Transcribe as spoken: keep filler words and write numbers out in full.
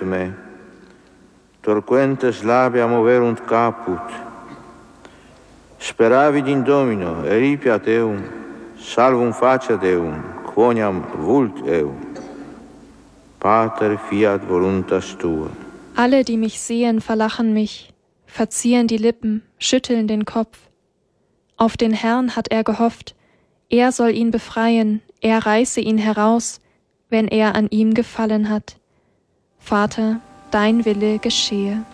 me, torquentes labia moverunt caput. Speravid in Domino, eripiat eum, salvum faciat eum, quoniam vult eum. Pater, fiat voluntas tua. Alle, die mich sehen, verlachen mich, verziehen die Lippen, schütteln den Kopf. Auf den Herrn hat er gehofft, er soll ihn befreien, er reiße ihn heraus, wenn er an ihm gefallen hat. Vater, dein Wille geschehe.